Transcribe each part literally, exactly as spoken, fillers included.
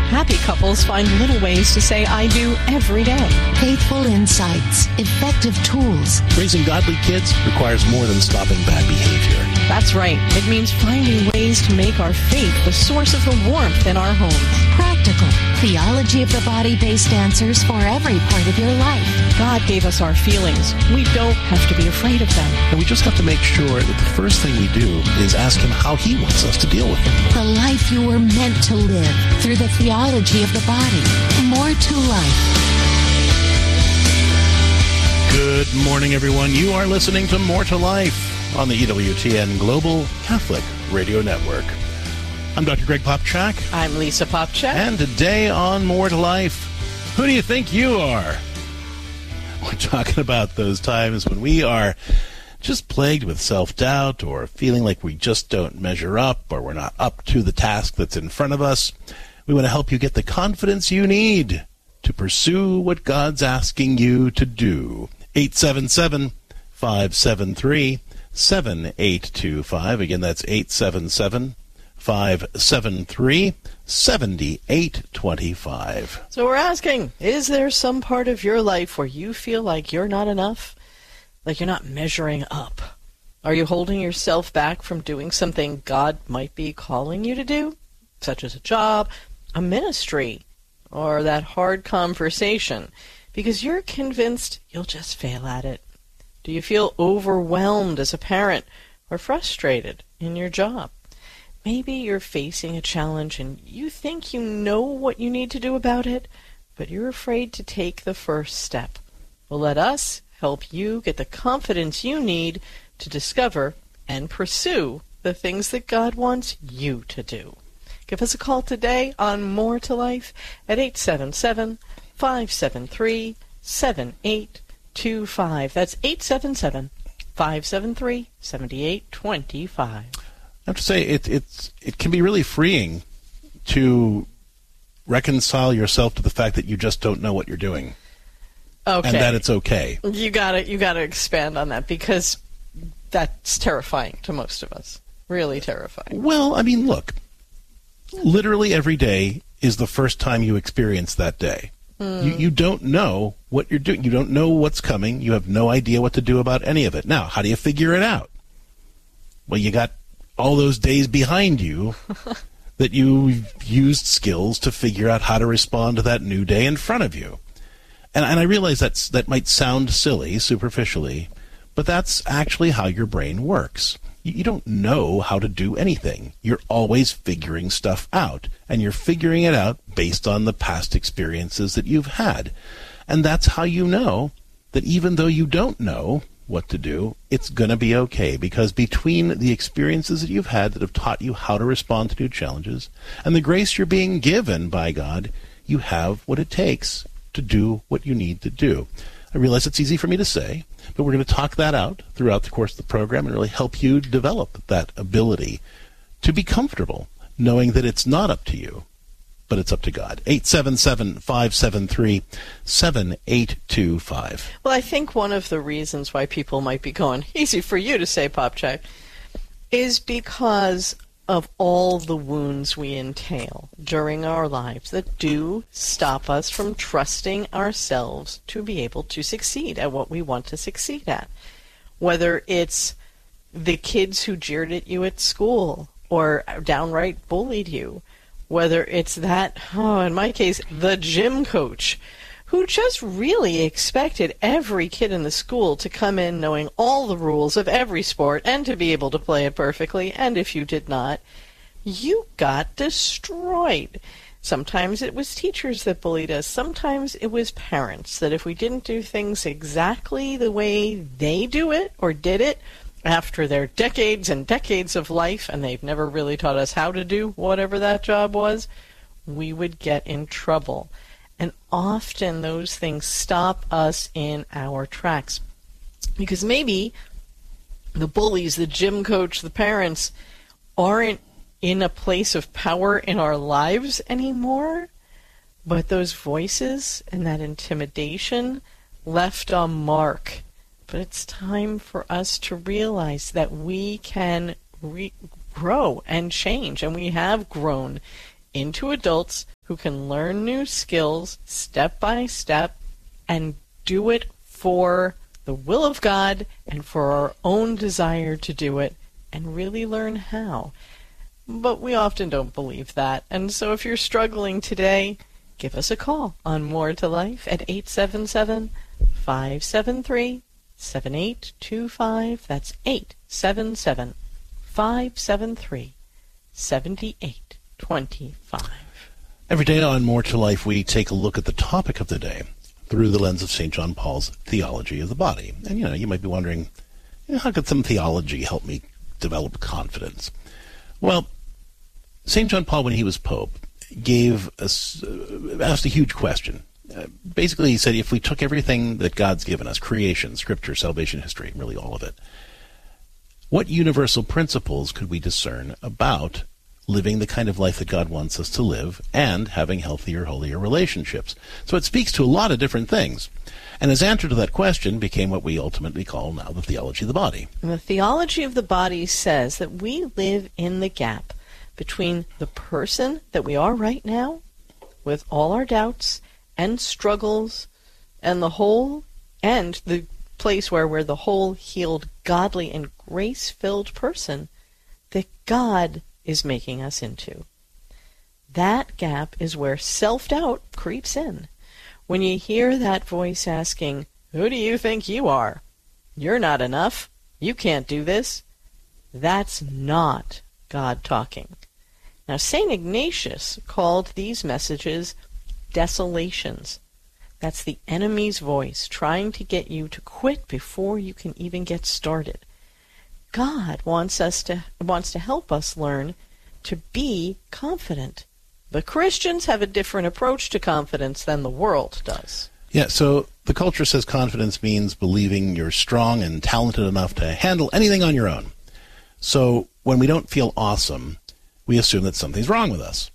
Happy couples find little ways to say I do every day. Faithful insights, effective tools. Raising godly kids requires more than stopping bad behavior. That's right. It means finding ways to make our faith the source of the warmth in our home. Practical, theology of the body-based answers for every part of your life. God gave us our feelings. We don't have to be afraid of them. And we just have to make sure that the first thing we do is ask him how he wants us to deal with them. The life you were meant to live through the theology of the body. More to life. Good morning, everyone. You are listening to More to Life on the E W T N Global Catholic Radio Network. I'm Doctor Greg Popchak. I'm Lisa Popchak. And today on More to Life, who do you think you are? We're talking about those times when we are just plagued with self-doubt or feeling like we just don't measure up or we're not up to the task that's in front of us. We want to help you get the confidence you need to pursue what God's asking you to do. eight seven seven, five seven three, seven eight two five. Again, that's eight seven seven, five seven three, seven eight two five. So we're asking, is there some part of your life where you feel like you're not enough? Like you're not measuring up? Are you holding yourself back from doing something God might be calling you to do? Such as a job, a ministry, or that hard conversation, because you're convinced you'll just fail at it. Do you feel overwhelmed as a parent or frustrated in your job? Maybe you're facing a challenge and you think you know what you need to do about it, but you're afraid to take the first step. Well, let us help you get the confidence you need to discover and pursue the things that God wants you to do. Give us a call today on More to Life at eight seven seven, five seven three, seven eight two five. That's eight seven seven, five seven three, seven eight two five. I have to say, it, it's, it can be really freeing to reconcile yourself to the fact that you just don't know what you're doing. Okay. And that it's okay. You gotta, you gotta expand on that, because that's terrifying to most of us. Really terrifying. Well, I mean, look, literally every day is the first time you experience that day. Mm. You, you don't know what you're doing. You don't know what's coming. You have no idea what to do about any of it. Now, how do you figure it out? Well, you got all those days behind you that you used skills to figure out how to respond to that new day in front of you. And, and I realize that's, that might sound silly, superficially, but that's actually how your brain works. You, you don't know how to do anything. You're always figuring stuff out, and you're figuring it out based on the past experiences that you've had. And that's how you know that even though you don't know what to do, it's going to be okay, because between the experiences that you've had that have taught you how to respond to new challenges and the grace you're being given by God, you have what it takes to do what you need to do. I realize it's easy for me to say, but we're going to talk that out throughout the course of the program and really help you develop that ability to be comfortable knowing that it's not up to you, but it's up to God. eight seven seven, five seven three, seven eight two five. Well, I think one of the reasons why people might be going, easy for you to say, Popchak, is because of all the wounds we entail during our lives that do stop us from trusting ourselves to be able to succeed at what we want to succeed at. Whether it's the kids who jeered at you at school or downright bullied you, whether it's that, oh, in my case, the gym coach, who just really expected every kid in the school to come in knowing all the rules of every sport and to be able to play it perfectly, and if you did not, you got destroyed. Sometimes it was teachers that bullied us. Sometimes it was parents that if we didn't do things exactly the way they do it or did it, after their decades and decades of life, and they've never really taught us how to do whatever that job was, we would get in trouble. And often those things stop us in our tracks. Because maybe the bullies, the gym coach, the parents aren't in a place of power in our lives anymore, but those voices and that intimidation left a mark. But it's time for us to realize that we can re- grow and change, and we have grown into adults who can learn new skills step by step and do it for the will of God and for our own desire to do it and really learn how. But we often don't believe that. And so if you're struggling today, give us a call on More to Life at eight seven seven, five seven three, seven eight two five. That's eight seven seven, five seven three, seven eight two five. Every day on More to Life, we take a look at the topic of the day through the lens of Saint John Paul's theology of the body. And, you know, you might be wondering, you know, how could some theology help me develop confidence? Well, Saint John Paul, when he was Pope, gave us, uh, asked a huge question. Uh, basically, he said, if we took everything that God's given us, creation, scripture, salvation, history, really all of it, what universal principles could we discern about living the kind of life that God wants us to live and having healthier, holier relationships? So it speaks to a lot of different things. And his answer to that question became what we ultimately call now the theology of the body. And the theology of the body says that we live in the gap between the person that we are right now, with all our doubts and struggles, and the whole, and the place where we're the whole, healed, godly, and grace-filled person that God is making us into. That gap is where self-doubt creeps in. When you hear that voice asking, "Who do you think you are? You're not enough. You can't do this." That's not God talking. Now, Saint Ignatius called these messages desolations. That's the enemy's voice trying to get you to quit before you can even get started. God wants us to wants to help us learn to be confident. The Christians have a different approach to confidence than the world does. Yeah, so the culture says confidence means believing you're strong and talented enough to handle anything on your own. So when we don't feel awesome, we assume that something's wrong with us.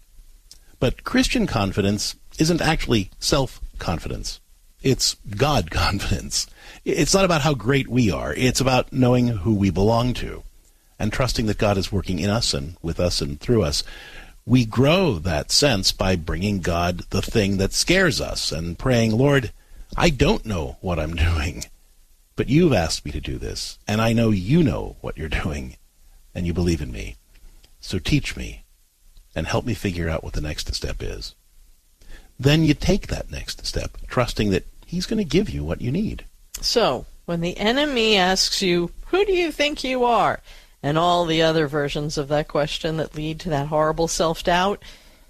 But Christian confidence isn't actually self-confidence. It's God confidence. It's not about how great we are. It's about knowing who we belong to and trusting that God is working in us and with us and through us. We grow that sense by bringing God the thing that scares us and praying, "Lord, I don't know what I'm doing, but you've asked me to do this, and I know you know what you're doing, and you believe in me. So teach me and help me figure out what the next step is." Then you take that next step, trusting that he's going to give you what you need. So, when the enemy asks you, "Who do you think you are?" and all the other versions of that question that lead to that horrible self-doubt,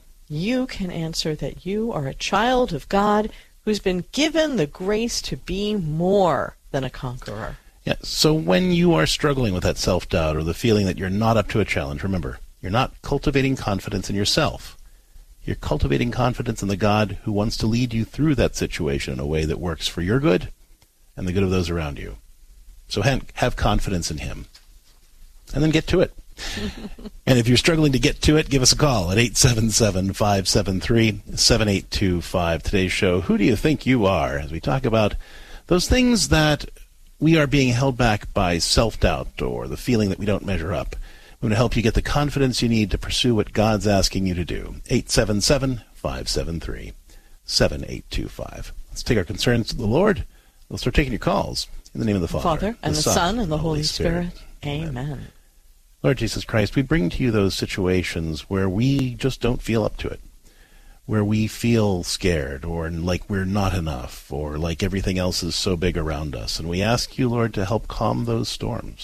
you can answer that you are a child of God who's been given the grace to be more than a conqueror. Yeah, so when you are struggling with that self-doubt or the feeling that you're not up to a challenge, remember, you're not cultivating confidence in yourself. You're cultivating confidence in the God who wants to lead you through that situation in a way that works for your good and the good of those around you. So have confidence in him. And then get to it. And if you're struggling to get to it, give us a call at eight seven seven, five seven three, seven eight two five. Today's show, Who Do You Think You Are? As we talk about those things that we are being held back by self-doubt or the feeling that we don't measure up. We want to help you get the confidence you need to pursue what God's asking you to do. eight seven seven, five seven three, seven eight two five. Let's take our concerns to the Lord. We'll start taking your calls. In the name of the Father, Father and the, the Son, Son, and the Holy Spirit. Spirit. Amen. Amen. Lord Jesus Christ, we bring to you those situations where we just don't feel up to it, where we feel scared or like we're not enough or like everything else is so big around us. And we ask you, Lord, to help calm those storms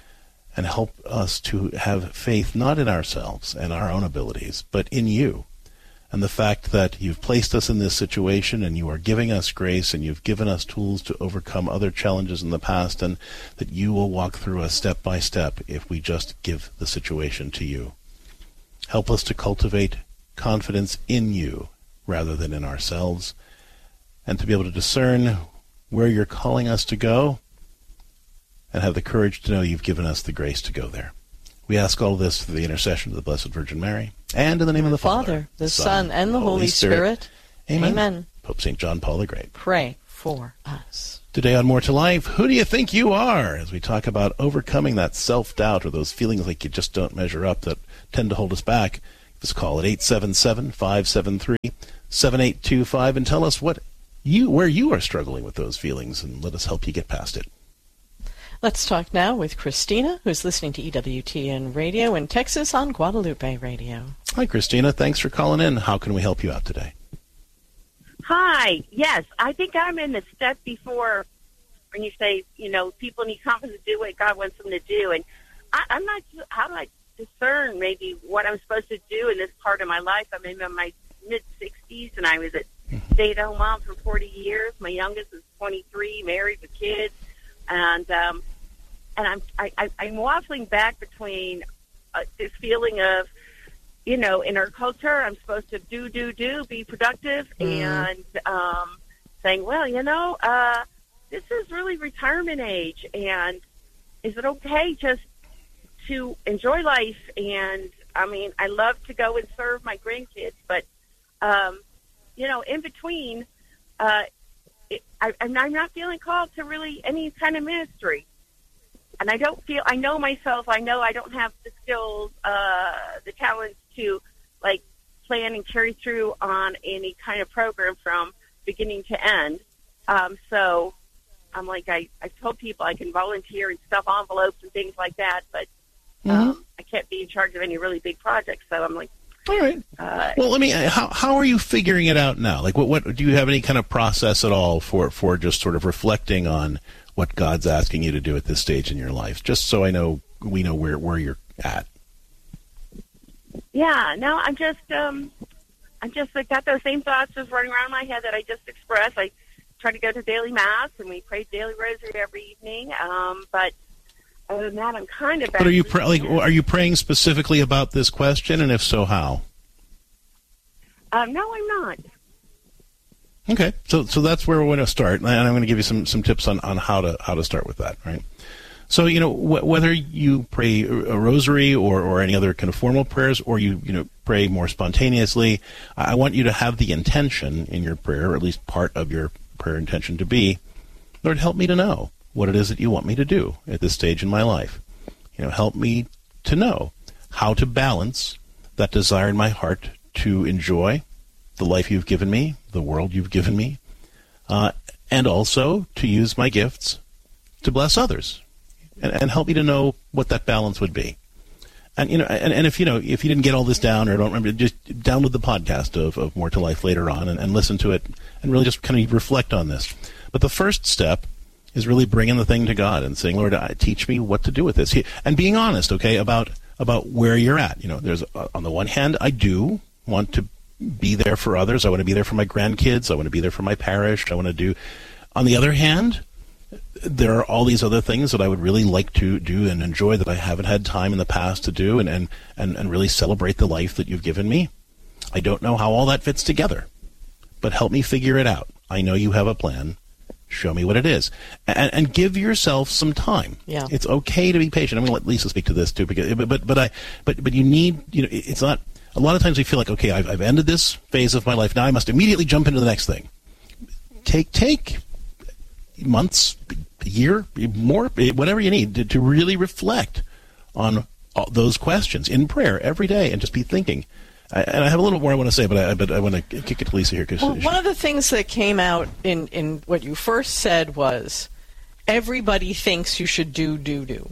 and help us to have faith not in ourselves and our own abilities, but in you and the fact that you've placed us in this situation and you are giving us grace and you've given us tools to overcome other challenges in the past, and that you will walk through us step by step if we just give the situation to you. Help us to cultivate confidence in you rather than in ourselves, and to be able to discern where you're calling us to go and have the courage to know you've given us the grace to go there. We ask all this through the intercession of the Blessed Virgin Mary, and in the name of the Father, Father, the Son, and the Holy Spirit. Spirit. Amen. Amen. Pope Saint John Paul the Great. Pray for us. Today on More to Life, who do you think you are? As we talk about overcoming that self-doubt or those feelings like you just don't measure up that tend to hold us back, Just call at eight seven seven, five seven three, seven eight two five and tell us what you where you are struggling with those feelings, and let us help you get past it. Let's talk now with Christina, who's listening to E W T N Radio in Texas on Guadalupe Radio. Hi, Christina. Thanks for calling in. How can we help you out today? Hi. Yes, I think I'm in the step before when you say, you know, people need confidence to do what God wants them to do. And I, I'm not, how do I discern maybe what I'm supposed to do in this part of my life? I'm in my mid-sixties, and I was a stay-at-home mom for forty years. My youngest is twenty-three, married with kids. And um, and I'm I, I, I'm waffling back between uh, this feeling of, you know, in our culture, I'm supposed to do, do, do, be productive, mm. and um, saying, well, you know, uh, this is really retirement age, and is it okay just to enjoy life? And, I mean, I love to go and serve my grandkids, but, um, you know, in between, uh, it, I, I'm not feeling called to really any kind of ministry. And I don't feel, I know myself, I know I don't have the skills, uh, the talents to, like, plan and carry through on any kind of program from beginning to end. Um, so I'm like, I, I told people I can volunteer and stuff envelopes and things like that, but um, mm-hmm. I can't be in charge of any really big projects. So I'm like, all right. Uh, well, let me. How how are you figuring it out now? Like, what what do you have any kind of process at all for for just sort of reflecting on what God's asking you to do at this stage in your life? Just so I know, we know where where you're at. Yeah. No, I'm just um, I'm just like got those same thoughts just running around my head that I just expressed. I try to go to daily mass, and we pray daily rosary every evening. Um, but other than that, I'm kind of. But are you pray, like are you praying specifically about this question, and if so, how? Um, no, I'm not. Okay, so so that's where we're going to start, and I'm going to give you some, some tips on, on how to how to start with that. Right. So you know wh- whether you pray a rosary or, or any other kind of formal prayers, or you you know pray more spontaneously, I want you to have the intention in your prayer, or at least part of your prayer intention, to be, Lord, help me to know what it is that you want me to do at this stage in my life. You know, help me to know how to balance that desire in my heart to enjoy the life you've given me, the world you've given me, uh, and also to use my gifts to bless others, and, and help me to know what that balance would be. And you know, and, and if you know, if you didn't get all this down or don't remember, just download the podcast of, of More to Life later on and, and listen to it, and really just kind of reflect on this. But the first step is really bringing the thing to God and saying, Lord, teach me what to do with this, and being honest, okay, about about where you're at. You know, there's uh, on the one hand, I do want to be there for others. I want to be there for my grandkids. I want to be there for my parish. I want to do. On the other hand, there are all these other things that I would really like to do and enjoy that I haven't had time in the past to do, and, and, and, and really celebrate the life that you've given me. I don't know how all that fits together, but help me figure it out. I know you have a plan. Show me what it is, and, and give yourself some time. Yeah, it's okay to be patient. I'm going to let Lisa speak to this too, because but but but I but but you need you know it's not. A lot of times we feel like, okay, I've, I've ended this phase of my life. Now I must immediately jump into the next thing. Take take months, a year, more, whatever you need to, to really reflect on all those questions in prayer every day, and just be thinking. I, and I have a little more I want to say, but I, but I want to kick it to Lisa here. Cause well, she, one of the things that came out in, in what you first said was, everybody thinks you should do, do, do.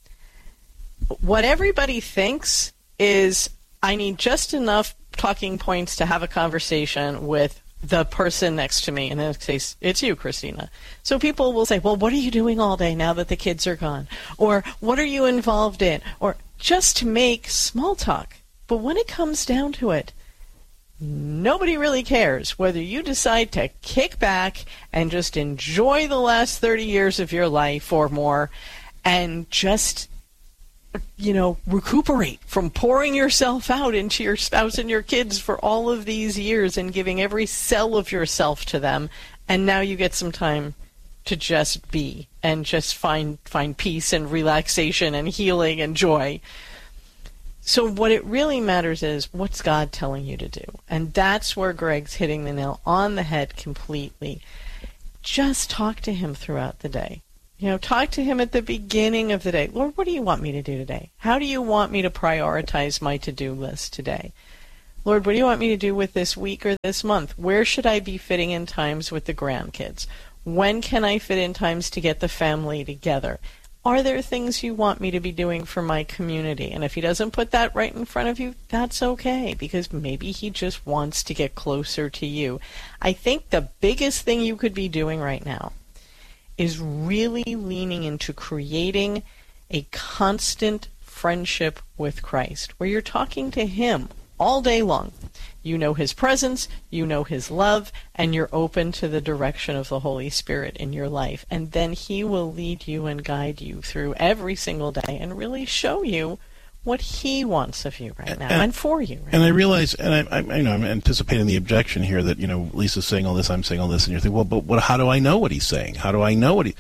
What everybody thinks is, I need just enough talking points to have a conversation with the person next to me. In this case, it's you, Christina. So people will say, well, what are you doing all day now that the kids are gone? Or what are you involved in? Or just to make small talk. But when it comes down to it, nobody really cares whether you decide to kick back and just enjoy the last thirty years of your life or more and just, you know, recuperate from pouring yourself out into your spouse and your kids for all of these years and giving every cell of yourself to them. And now you get some time to just be and just find find peace and relaxation and healing and joy. So what it really matters is, what's God telling you to do? And that's where Greg's hitting the nail on the head completely. Just talk to him throughout the day. You know, talk to him at the beginning of the day. Lord, what do you want me to do today? How do you want me to prioritize my to-do list today? Lord, what do you want me to do with this week or this month? Where should I be fitting in times with the grandkids? When can I fit in times to get the family together? Are there things you want me to be doing for my community? And if he doesn't put that right in front of you, that's okay, because maybe he just wants to get closer to you. I think the biggest thing you could be doing right now is really leaning into creating a constant friendship with Christ, where you're talking to him all day long. You know his presence, you know his love, and you're open to the direction of the Holy Spirit in your life. And then he will lead you and guide you through every single day and really show you what he wants of you right now and, and for you. Right and now. I realize, and I, I, you know, I'm anticipating the objection here that, you know, Lisa's saying all this, I'm saying all this, and you're thinking, well, but what, how do I know what he's saying? How do I know what he...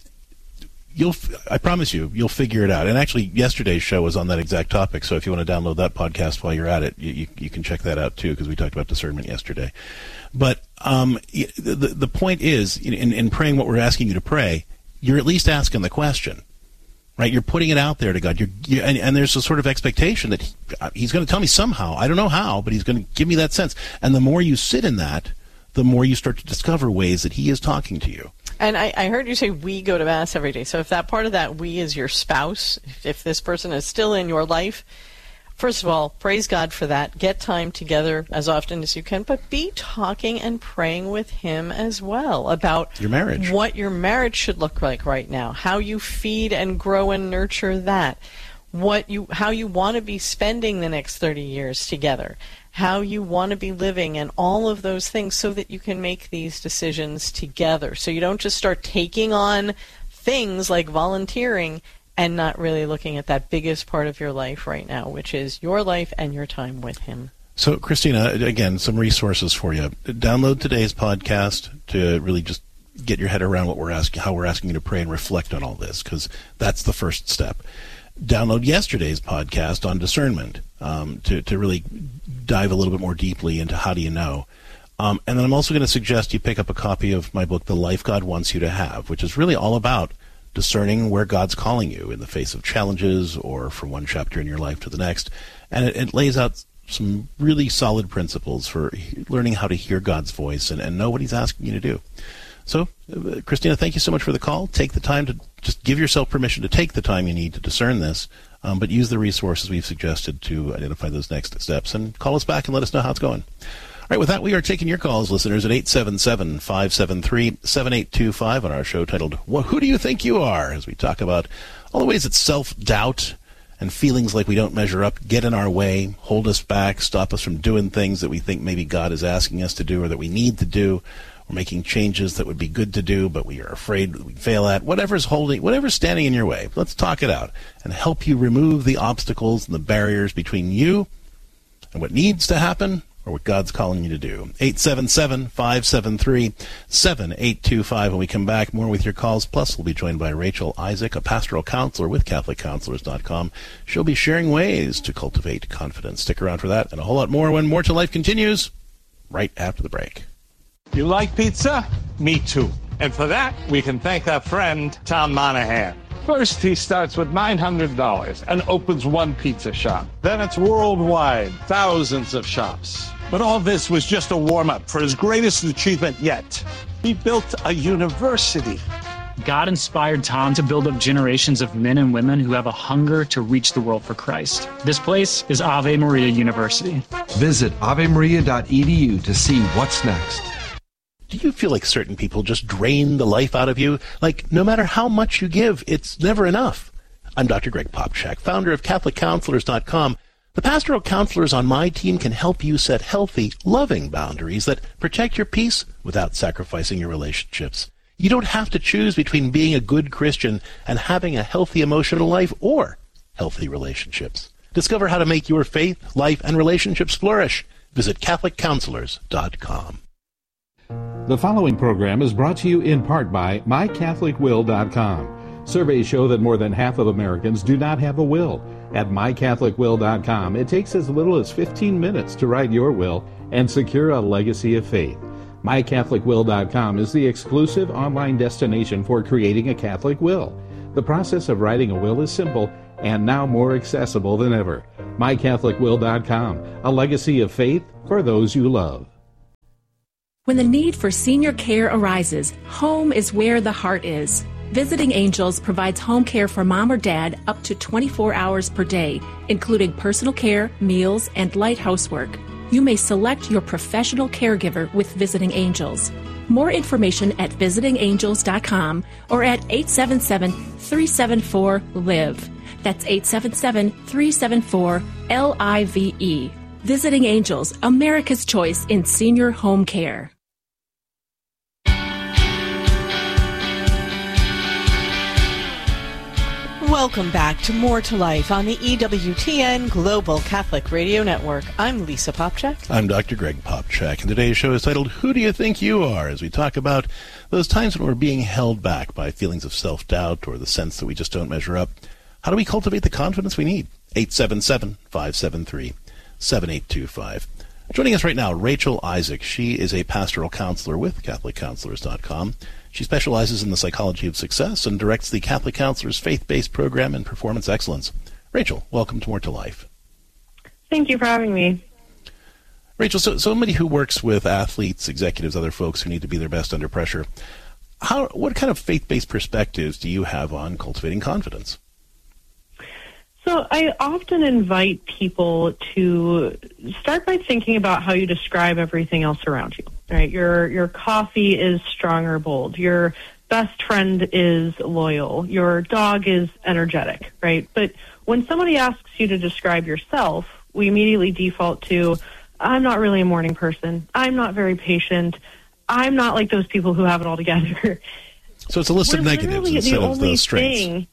You'll, I promise you, you'll figure it out. And actually, yesterday's show was on that exact topic. So if you want to download that podcast while you're at it, you, you, you can check that out too, because we talked about discernment yesterday. But um, the the point is, in, in praying what we're asking you to pray, you're at least asking the question, right? You're putting it out there to God. You're, you, and, and there's a sort of expectation that he, he's going to tell me somehow. I don't know how, but he's going to give me that sense. And the more you sit in that, the more you start to discover ways that he is talking to you. And I, I heard you say we go to Mass every day. So if that part of that we is your spouse, if, if this person is still in your life, first of all, praise God for that. Get time together as often as you can, but be talking and praying with him as well about your marriage, what your marriage should look like right now, how you feed and grow and nurture that, what you, how you want to be spending the next thirty years together, how you want to be living, and all of those things, so that you can make these decisions together. So you don't just start taking on things like volunteering and not really looking at that biggest part of your life right now, which is your life and your time with him. So, Christina, again, some resources for you. Download today's podcast to really just get your head around what we're asking, how we're asking you to pray and reflect on all this, because that's the first step. Download yesterday's podcast on discernment um, to, to really dive a little bit more deeply into how do you know. Um, and then I'm also going to suggest you pick up a copy of my book, The Life God Wants You to Have, which is really all about discerning where God's calling you in the face of challenges or from one chapter in your life to the next. And it, it lays out some really solid principles for learning how to hear God's voice and, and know what he's asking you to do. So, uh, Christina, thank you so much for the call. Take the time to just give yourself permission to take the time you need to discern this, um, but use the resources we've suggested to identify those next steps, and call us back and let us know how it's going. All right, with that, we are taking your calls, listeners, at eight seven seven, five seven three, seven eight two five on our show titled, well, Who Do You Think You Are?, as we talk about all the ways that self-doubt and feelings like we don't measure up get in our way, hold us back, stop us from doing things that we think maybe God is asking us to do or that we need to do. We're making changes that would be good to do, but we are afraid that we fail at. Whatever's holding, whatever's standing in your way, let's talk it out and help you remove the obstacles and the barriers between you and what needs to happen or what God's calling you to do. eight seven seven, five seven three, seven eight two five. When we come back, more with your calls. Plus, we'll be joined by Rachel Isaac, a pastoral counselor with Catholic Counselors dot com. She'll be sharing ways to cultivate confidence. Stick around for that and a whole lot more when More to Life continues right after the break. You like pizza? Me too. And for that, we can thank our friend, Tom Monahan. First, he starts with nine hundred dollars and opens one pizza shop. Then it's worldwide, thousands of shops. But all this was just a warm-up for his greatest achievement yet. He built a university. God inspired Tom to build up generations of men and women who have a hunger to reach the world for Christ. This place is Ave Maria University. Visit ave maria dot e d u to see what's next. Do you feel like certain people just drain the life out of you? Like, no matter how much you give, it's never enough. I'm Doctor Greg Popchak, founder of Catholic Counselors dot com. The pastoral counselors on my team can help you set healthy, loving boundaries that protect your peace without sacrificing your relationships. You don't have to choose between being a good Christian and having a healthy emotional life or healthy relationships. Discover how to make your faith, life, and relationships flourish. Visit Catholic Counselors dot com. The following program is brought to you in part by my catholic will dot com. Surveys show that more than half of Americans do not have a will. At my catholic will dot com, it takes as little as fifteen minutes to write your will and secure a legacy of faith. my catholic will dot com is the exclusive online destination for creating a Catholic will. The process of writing a will is simple and now more accessible than ever. my catholic will dot com, a legacy of faith for those you love. When the need for senior care arises, home is where the heart is. Visiting Angels provides home care for mom or dad up to twenty-four hours per day, including personal care, meals, and light housework. You may select your professional caregiver with Visiting Angels. More information at visiting angels dot com or at eight seven seven, three seven four, LIVE. That's eight seven seven, three seven four, L I V E. Visiting Angels, America's choice in senior home care. Welcome back to More to Life on the E W T N Global Catholic Radio Network. I'm Lisa Popcak. I'm Doctor Greg Popcak, and today's show is titled, Who Do You Think You Are? As we talk about those times when we're being held back by feelings of self-doubt or the sense that we just don't measure up. How do we cultivate the confidence we need? eight seven seven, five seven three, seven eight two five. Joining us right now, Rachel Isaac. She is a pastoral counselor with Catholic Counselors dot com. She specializes in the psychology of success and directs the Catholic Counselors faith-based program in performance excellence. Rachel, welcome to More to Life. Thank you for having me. Rachel, so somebody who works with athletes, executives, other folks who need to be their best under pressure, how, what kind of faith-based perspectives do you have on cultivating confidence? So I often invite people to start by thinking about how you describe everything else around you, right? Your your coffee is strong or bold. Your best friend is loyal. Your dog is energetic, right? But when somebody asks you to describe yourself, we immediately default to, I'm not really a morning person. I'm not very patient. I'm not like those people who have it all together. So it's a list We're of negatives instead the of the strengths. Thing,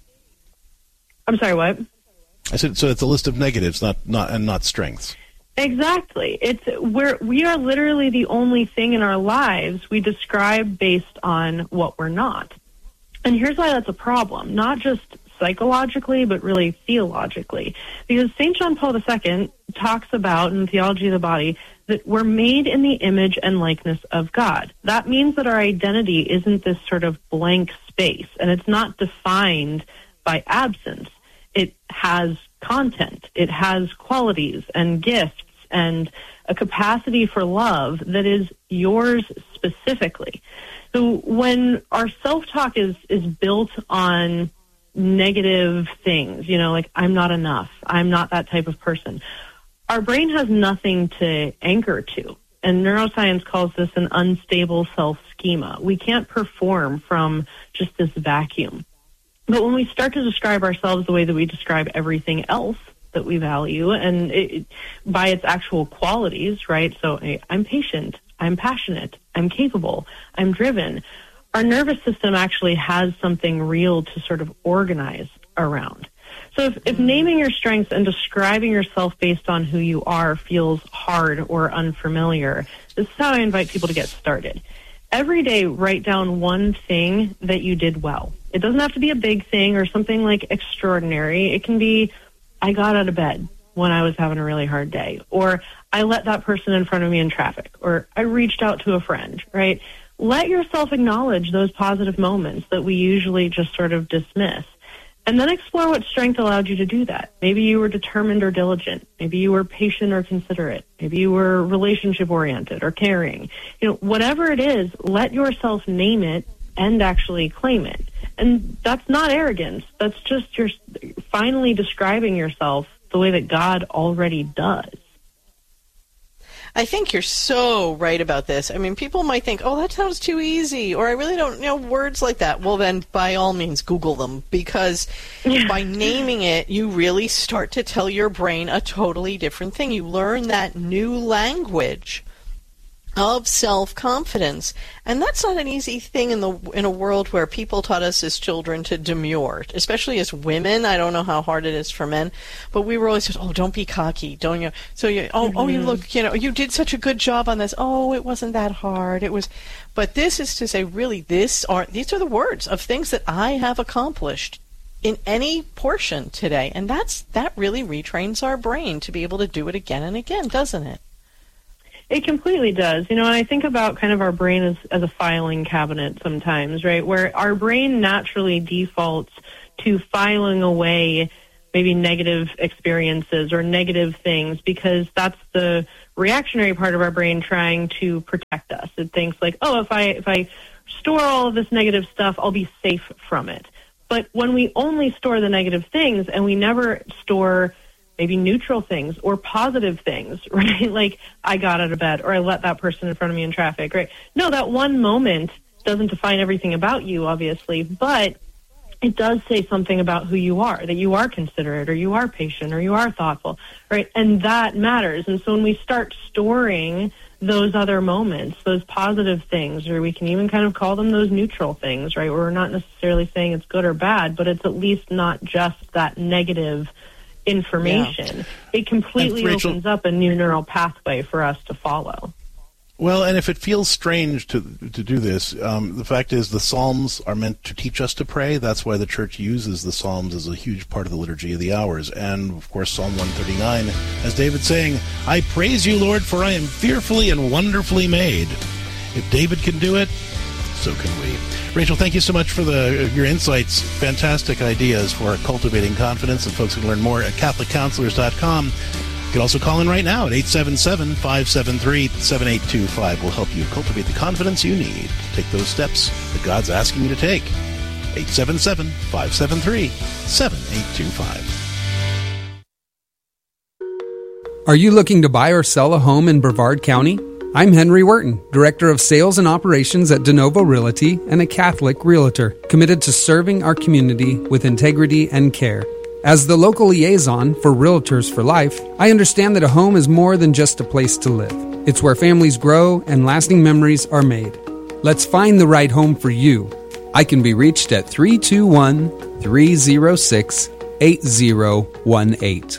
I'm sorry, what? I said, so it's a list of negatives, not not and not strengths. Exactly. It's we're we are literally the only thing in our lives we describe based on what we're not. And here's why that's a problem, not just psychologically, but really theologically. Because Saint John Paul the Second talks about in the Theology of the Body that we're made in the image and likeness of God. That means that our identity isn't this sort of blank space, and it's not defined by absence. It has content, it has qualities and gifts and a capacity for love that is yours specifically. So when our self-talk is, is built on negative things, you know, like I'm not enough, I'm not that type of person, our brain has nothing to anchor to. And neuroscience calls this an unstable self-schema. We can't perform from just this vacuum. But when we start to describe ourselves the way that we describe everything else that we value, and it, by its actual qualities, right? So hey, I'm patient, I'm passionate, I'm capable, I'm driven. Our nervous system actually has something real to sort of organize around. So if, if naming your strengths and describing yourself based on who you are feels hard or unfamiliar, this is how I invite people to get started. Every day, write down one thing that you did well. It doesn't have to be a big thing or something like extraordinary. It can be, I got out of bed when I was having a really hard day, or I let that person in front of me in traffic, or I reached out to a friend, right? Let yourself acknowledge those positive moments that we usually just sort of dismiss. And then explore what strength allowed you to do that. Maybe you were determined or diligent. Maybe you were patient or considerate. Maybe you were relationship-oriented or caring. You know, whatever it is, let yourself name it and actually claim it. And that's not arrogance. That's just you're finally describing yourself the way that God already does. I think you're so right about this. I mean, people might think, oh, that sounds too easy, or I really don't know words like that. Well, then, by all means, Google them, because yeah. by naming it, you really start to tell your brain a totally different thing. You learn that new language of self-confidence. And that's not an easy thing in the in a world where people taught us as children to demur, especially as women. I don't know how hard it is for men, but we were always just, oh, don't be cocky, don't you? So you, oh, mm-hmm. oh, you look, you know, you did such a good job on this. Oh, it wasn't that hard. It was, but this is to say, really, this are these are the words of things that I have accomplished in any portion today, and that's that really retrains our brain to be able to do it again and again, doesn't it? It completely does. You know, and I think about kind of our brain as, as a filing cabinet sometimes, right, where our brain naturally defaults to filing away maybe negative experiences or negative things because that's the reactionary part of our brain trying to protect us. It thinks like, oh, if I if I store all of this negative stuff, I'll be safe from it. But when we only store the negative things and we never store maybe neutral things or positive things, right? Like I got out of bed or I let that person in front of me in traffic, right? No, that one moment doesn't define everything about you, obviously, but it does say something about who you are, that you are considerate or you are patient or you are thoughtful, right? And that matters. And so when we start storing those other moments, those positive things, or we can even kind of call them those neutral things, right? Where we're not necessarily saying it's good or bad, but it's at least not just that negative information. Yeah. It completely Rachel, opens up a new neural pathway for us to follow. Well, and if it feels strange to to do this, um, the fact is the Psalms are meant to teach us to pray. That's why the church uses the Psalms as a huge part of the Liturgy of the Hours. And, of course, Psalm one thirty-nine, as David's saying, I praise you, Lord, for I am fearfully and wonderfully made. If David can do it, so can we. Rachel, thank you so much for the your insights. Fantastic ideas for cultivating confidence, and folks can learn more at Catholic Counselors dot com. You can also call in right now at eight seven seven, five seven three, seven eight two five. We'll help you cultivate the confidence you need to take those steps that God's asking you to take. eight seven seven, five seven three, seven eight two five. Are you looking to buy or sell a home in Brevard County? I'm Henry Wharton, Director of Sales and Operations at DeNovo Realty and a Catholic Realtor, committed to serving our community with integrity and care. As the local liaison for Realtors for Life, I understand that a home is more than just a place to live. It's where families grow and lasting memories are made. Let's find the right home for you. I can be reached at three two one, three zero six, eight zero one eight.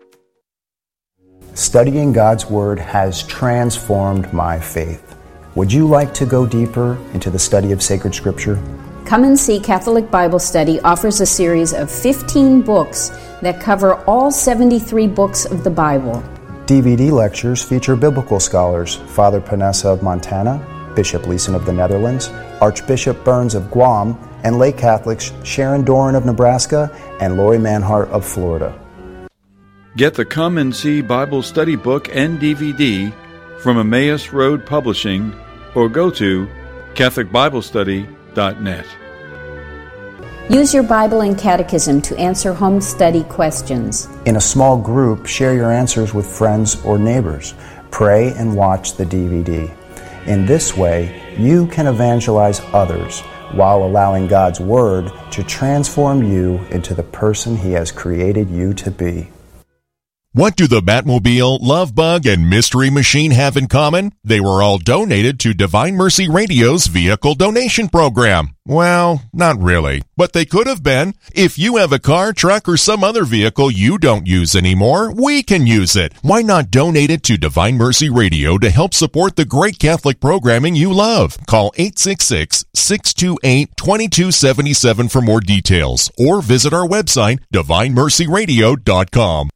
Studying God's Word has transformed my faith. Would you like to go deeper into the study of sacred Scripture? Come and See Catholic Bible Study offers a series of fifteen books that cover all seventy-three books of the Bible. D V D lectures feature biblical scholars Father Panessa of Montana, Bishop Leeson of the Netherlands, Archbishop Burns of Guam, and lay Catholics Sharon Doran of Nebraska and Lori Manhart of Florida. Get the Come and See Bible Study book and D V D from Emmaus Road Publishing or go to Catholic Bible Study dot net. Use your Bible and Catechism to answer home study questions. In a small group, share your answers with friends or neighbors. Pray and watch the D V D. In this way, you can evangelize others while allowing God's Word to transform you into the person He has created you to be. What do the Batmobile, Love Bug, and Mystery Machine have in common? They were all donated to Divine Mercy Radio's vehicle donation program. Well, not really, but they could have been. If you have a car, truck, or some other vehicle you don't use anymore, we can use it. Why not donate it to Divine Mercy Radio to help support the great Catholic programming you love? Call eight six six, six two eight, two two seven seven for more details, or visit our website, divine mercy radio dot com.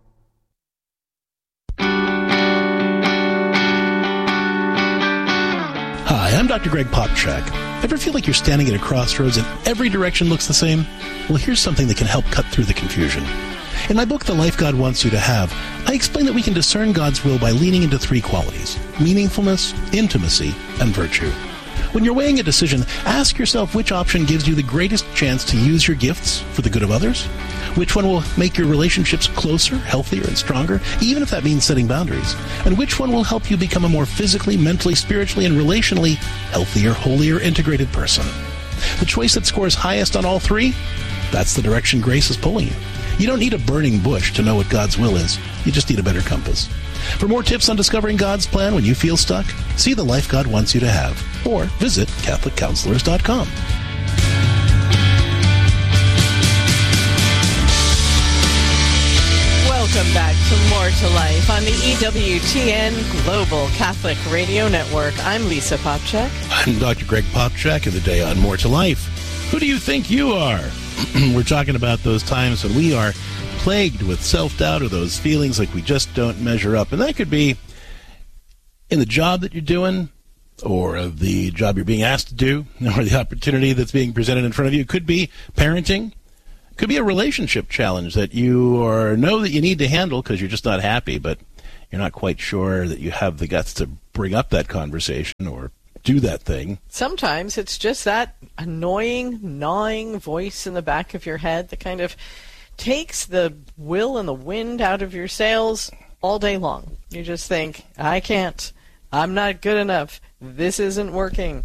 Hi, I'm Doctor Greg Popchak. Ever feel like you're standing at a crossroads and every direction looks the same? Well, here's something that can help cut through the confusion. In my book, The Life God Wants You to Have, I explain that we can discern God's will by leaning into three qualities: meaningfulness, intimacy, and virtue. When you're weighing a decision, ask yourself which option gives you the greatest chance to use your gifts for the good of others. Which one will make your relationships closer, healthier, and stronger, even if that means setting boundaries? And which one will help you become a more physically, mentally, spiritually, and relationally healthier, holier, integrated person? The choice that scores highest on all three? That's the direction grace is pulling you. You don't need a burning bush to know what God's will is. You just need a better compass. For more tips on discovering God's plan when you feel stuck, see The Life God Wants You to Have, or visit Catholic Counselors dot com. Welcome back to More to Life on the E W T N Global Catholic Radio Network. I'm Lisa Popchak. I'm Doctor Greg Popchak, and today on More to Life, who do you think you are? We're talking about those times when we are plagued with self-doubt or those feelings like we just don't measure up. And that could be in the job that you're doing, or the job you're being asked to do, or the opportunity that's being presented in front of you. It could be parenting. It could be a relationship challenge that you or know that you need to handle because you're just not happy, but you're not quite sure that you have the guts to bring up that conversation or do that thing. Sometimes it's just that annoying, gnawing voice in the back of your head that kind of takes the will and the wind out of your sails all day long. You just think, I can't. I'm not good enough. This isn't working.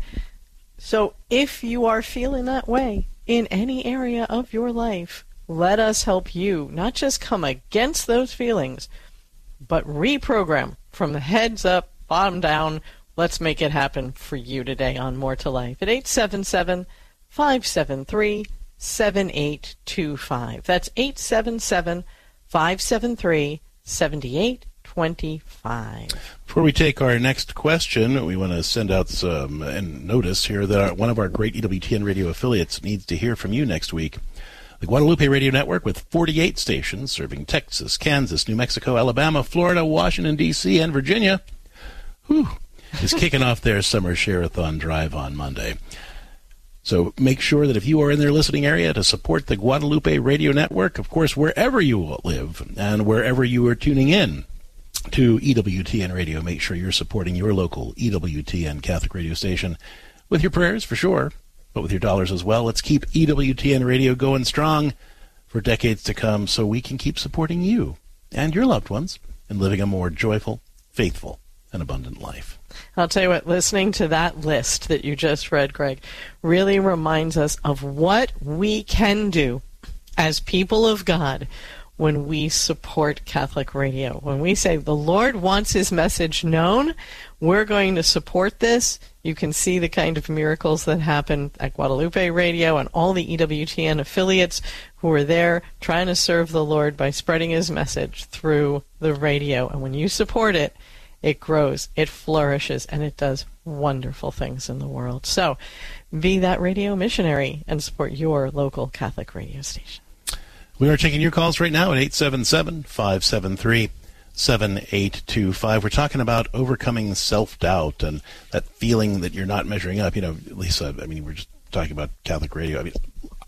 So if you are feeling that way in any area of your life, let us help you not just come against those feelings, but reprogram from the heads up, bottom down. Let's make it happen for you today on More to Life at eight seven seven, five seven three, seven eight two five. That's eight seven seven, five seven three, seven eight two five. Before we take our next question, we want to send out some and notice here that our, one of our great E W T N radio affiliates needs to hear from you next week. The Guadalupe Radio Network, with forty-eight stations serving Texas, Kansas, New Mexico, Alabama, Florida, Washington, D C, and Virginia, whew, is kicking off their summer share-a-thon drive on Monday. So make sure that if you are in their listening area to support the Guadalupe Radio Network, of course, wherever you live and wherever you are tuning in to E W T N Radio, make sure you're supporting your local E W T N Catholic radio station with your prayers, for sure, but with your dollars as well. Let's keep E W T N Radio going strong for decades to come so we can keep supporting you and your loved ones and living a more joyful, faithful, and abundant life. I'll tell you what, listening to that list that you just read, Greg, really reminds us of what we can do as people of God when we support Catholic radio. When we say the Lord wants his message known, we're going to support this. You can see the kind of miracles that happen at Guadalupe Radio and all the E W T N affiliates who are there trying to serve the Lord by spreading his message through the radio. And when you support it, it grows, it flourishes, and it does wonderful things in the world. So be that radio missionary and support your local Catholic radio station. We are taking your calls right now at eight seven seven, five seven three, seven eight two five. We're talking about overcoming self-doubt and that feeling that you're not measuring up. You know, Lisa, I mean, we're just talking about Catholic radio. I mean,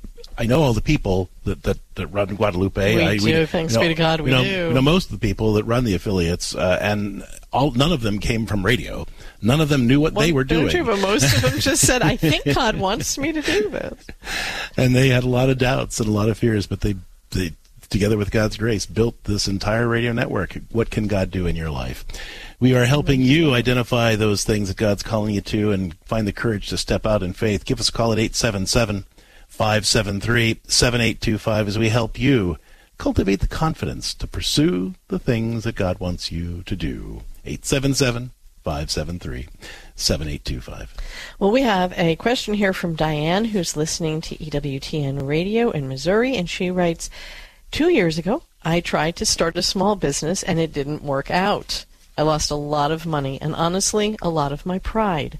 I know all the people that, that, that run Guadalupe. We I, do, we, thanks you know, be to God, we you know, do. You know, most of the people that run the affiliates, uh, and all none of them came from radio. None of them knew what well, they were doing. True, but most of them just said, I think God wants me to do this. And they had a lot of doubts and a lot of fears, but they, they together with God's grace, built this entire radio network. What can God do in your life? We are helping you identify those things that God's calling you to and find the courage to step out in faith. Give us a call at eight seven seven, five seven three, seven eight two five as we help you cultivate the confidence to pursue the things that God wants you to do. eight seven seven, five seven three, seven eight two five. Well, we have a question here from Diane, who's listening to E W T N Radio in Missouri, and she writes, Two years ago, I tried to start a small business, and it didn't work out. I lost a lot of money, and honestly, a lot of my pride.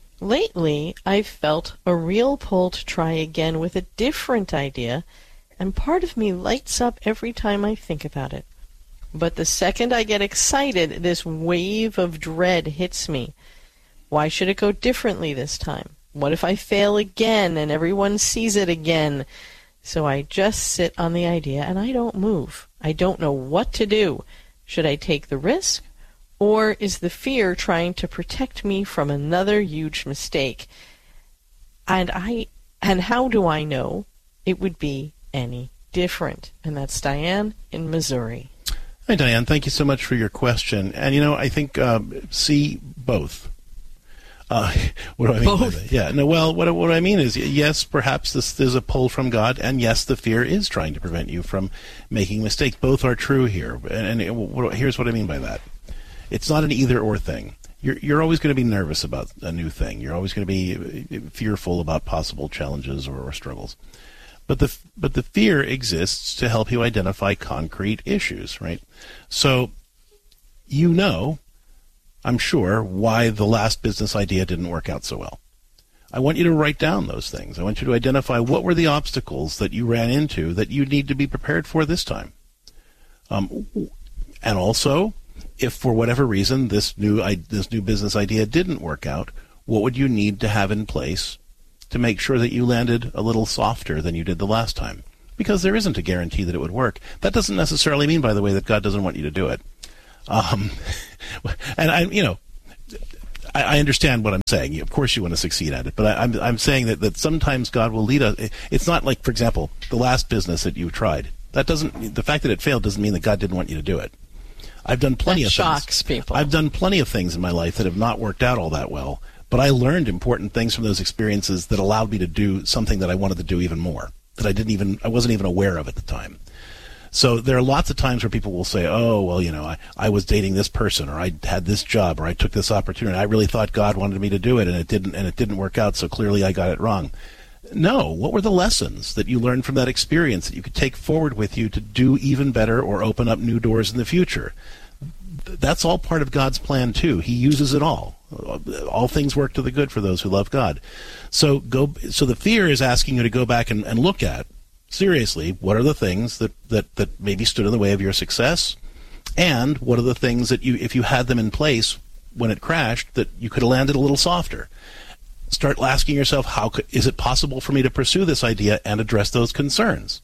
Lately, I've felt a real pull to try again with a different idea, and part of me lights up every time I think about it. But the second I get excited, this wave of dread hits me. Why should it go differently this time? What if I fail again and everyone sees it again? So I just sit on the idea and I don't move. I don't know what to do. Should I take the risk? Or is the fear trying to protect me from another huge mistake? And I and how do I know it would be any different? And that's Diane in Missouri. Hi, Diane. Thank you so much for your question. And, you know, I think um, see both. Uh, what do I mean Both. by that? Yeah, no, well, what, what I mean is, yes, perhaps this is a pull from God, and yes, the fear is trying to prevent you from making mistakes. Both are true here. And, and what, here's what I mean by that. It's not an either-or thing. You're, you're always going to be nervous about a new thing. You're always going to be fearful about possible challenges or, or struggles. But the but the fear exists to help you identify concrete issues, right? So you know, I'm sure, why the last business idea didn't work out so well. I want you to write down those things. I want you to identify what were the obstacles that you ran into that you need to be prepared for this time. Um, and also, if for whatever reason this new this new business idea didn't work out, what would you need to have in place to make sure that you landed a little softer than you did the last time? Because there isn't a guarantee that it would work. That doesn't necessarily mean, by the way, that God doesn't want you to do it. Um, and I, you know, I, I understand what I'm saying. Of course, you want to succeed at it, but I, I'm I'm saying that that sometimes God will lead us. It's not like, for example, the last business that you tried. That doesn't. The fact that it failed doesn't mean that God didn't want you to do it. I've done plenty that of shocks things. people. I've done plenty of things in my life that have not worked out all that well, but I learned important things from those experiences that allowed me to do something that I wanted to do even more, that I didn't even, I wasn't even aware of at the time. So there are lots of times where people will say, oh, well, you know, I, I was dating this person, or I had this job, or I took this opportunity. I really thought God wanted me to do it, and it didn't, and it didn't work out, so clearly I got it wrong. No, what were the lessons that you learned from that experience that you could take forward with you to do even better or open up new doors in the future? That's all part of God's plan too. He uses it all. All things work to the good for those who love God. So go. So the fear is asking you to go back and, and look at, seriously, what are the things that, that, that maybe stood in the way of your success? And what are the things that you, if you had them in place when it crashed, that you could have landed a little softer? Start asking yourself, how could, is it possible for me to pursue this idea and address those concerns?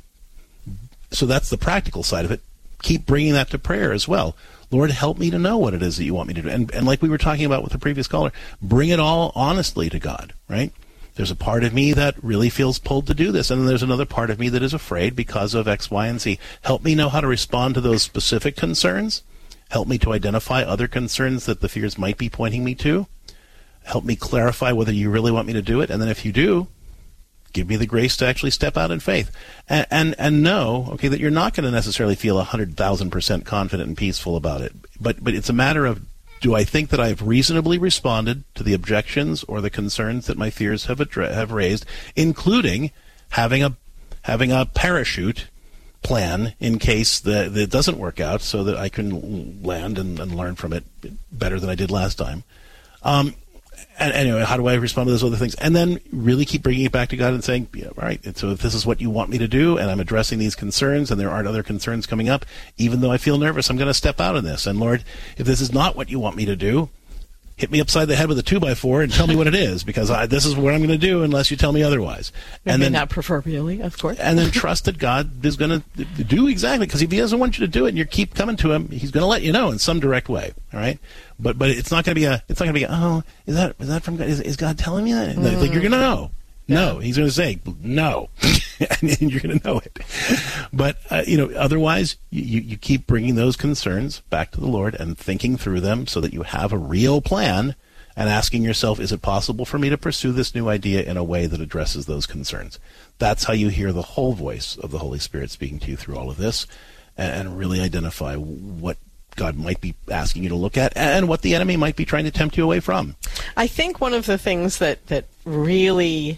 So that's the practical side of it. Keep bringing that to prayer as well. Lord, help me to know what it is that you want me to do. And, and like we were talking about with the previous caller, bring it all honestly to God, right? There's a part of me that really feels pulled to do this, and then there's another part of me that is afraid because of X, Y, and Z. Help me know how to respond to those specific concerns. Help me to identify other concerns that the fears might be pointing me to. Help me clarify whether you really want me to do it. And then if you do, give me the grace to actually step out in faith. And and, and know, okay, that you're not going to necessarily feel one hundred thousand percent confident and peaceful about it. But but it's a matter of, do I think that I've reasonably responded to the objections or the concerns that my fears have addre- have raised, including having a having a parachute plan in case the, that it doesn't work out, so that I can land and, and learn from it better than I did last time. Um, and anyway, how do I respond to those other things? And then really keep bringing it back to God and saying, yeah, all right, and so if this is what you want me to do, and I'm addressing these concerns, and there aren't other concerns coming up, even though I feel nervous, I'm going to step out in this. And Lord, if this is not what you want me to do, hit me upside the head with a two by four and tell me what it is, because I, this is what I'm going to do unless you tell me otherwise. Maybe and then not proverbially, of course. And then trust that God is going to do exactly, because if he doesn't want you to do it and you keep coming to him, he's going to let you know in some direct way. All right, but but it's not going to be a it's not going to be a, oh is that is that from God? Is, is God telling me that? Mm. Like, you're going to know. No, he's going to say no, and you're going to know it. But uh, you know, otherwise, you, you keep bringing those concerns back to the Lord and thinking through them, so that you have a real plan, and asking yourself, is it possible for me to pursue this new idea in a way that addresses those concerns? That's how you hear the whole voice of the Holy Spirit speaking to you through all of this, and, and really identify what God might be asking you to look at, and what the enemy might be trying to tempt you away from. I think one of the things that, that really